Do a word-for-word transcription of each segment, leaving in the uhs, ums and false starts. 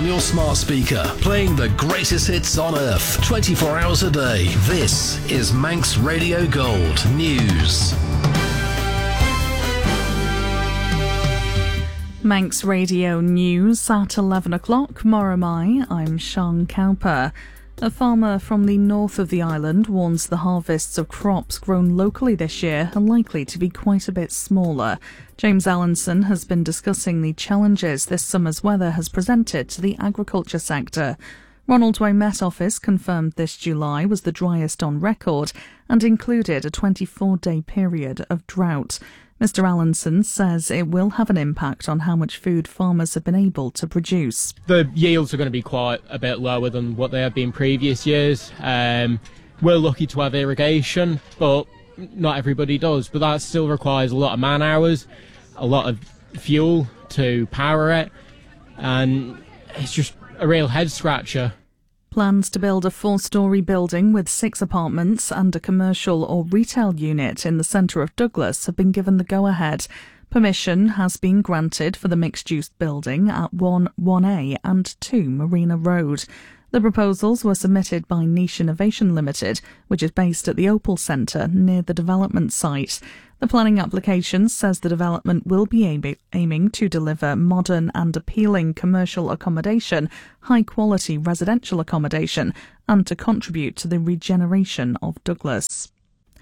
your smart speaker, playing the greatest hits on earth, twenty-four hours a day. This is Manx Radio Gold News. Manx Radio News at eleven o'clock. Moramai, I'm Sean Cowper. A farmer from the north of the island warns the harvests of crops grown locally this year are likely to be quite a bit smaller. James Allinson has been discussing the challenges this summer's weather has presented to the agriculture sector. Ronald Way Met Office confirmed this July was the driest on record and included a twenty-four day period of drought. Mister Allinson says it will have an impact on how much food farmers have been able to produce. The yields are going to be quite a bit lower than what they have been previous years. Um, we're lucky to have irrigation, but not everybody does. But that still requires a lot of man hours, a lot of fuel to power it, and it's just a real head scratcher. Plans to build a four-storey building with six apartments and a commercial or retail unit in the centre of Douglas have been given the go-ahead. Permission has been granted for the mixed-use building at one one A and two Marina Road. The proposals were submitted by Niche Innovation Limited, which is based at the Opal Centre near the development site. The planning application says the development will be aim- aiming to deliver modern and appealing commercial accommodation, high-quality residential accommodation, and to contribute to the regeneration of Douglas.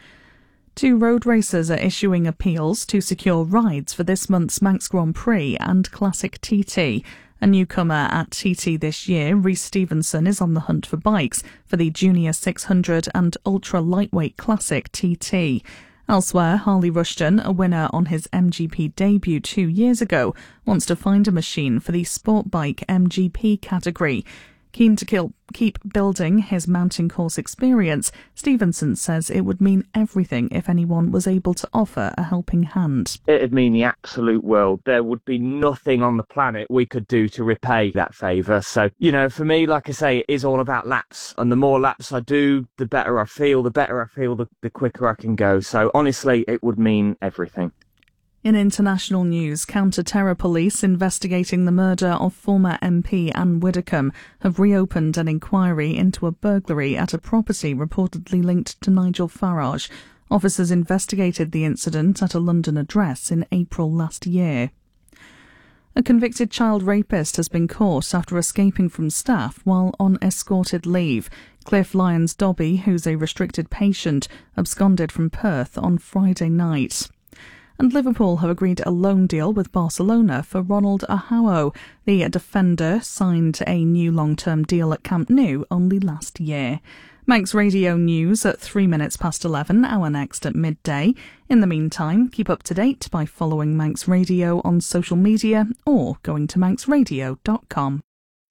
Two road racers are issuing appeals to secure rides for this month's Manx Grand Prix and Classic T T. A newcomer at T T this year, Rhys Stevenson, is on the hunt for bikes for the Junior six hundred and Ultra Lightweight Classic T T. Elsewhere, Harley Rushton, a winner on his M G P debut two years ago, wants to find a machine for the Sport Bike M G P category. Keen to kill, keep building his mountain course experience, Stevenson says it would mean everything if anyone was able to offer a helping hand. It'd mean the absolute world. There would be nothing on the planet we could do to repay that favour. So, you know, for me, like I say, it is all about laps. And the more laps I do, the better I feel. The better I feel, the, the quicker I can go. So, honestly, it would mean everything. In international news, counter-terror police investigating the murder of former M P Anne Widdecombe have reopened an inquiry into a burglary at a property reportedly linked to Nigel Farage. Officers investigated the incident at a London address in April last year. A convicted child rapist has been caught after escaping from staff while on escorted leave. Cliff Lyons-Dobby, who's a restricted patient, absconded from Perth on Friday night. And Liverpool have agreed a loan deal with Barcelona for Ronald Araujo. The defender signed a new long-term deal at Camp Nou only last year. Manx Radio News at three minutes past eleven, our next at midday. In the meantime, keep up to date by following Manx Radio on social media or going to manx radio dot com.